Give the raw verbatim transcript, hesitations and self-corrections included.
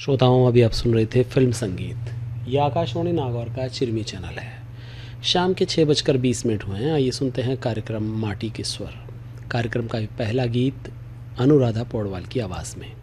श्रोताओं, अभी आप सुन रहे थे फिल्म संगीत। ये आकाशवाणी नागौर का चिरमी चैनल है। शाम के छः बजकर बीस मिनट हुए हैं। आइए सुनते हैं कार्यक्रम माटी के स्वर। कार्यक्रम का पहला गीत अनुराधा पौडवाल की आवाज़ में।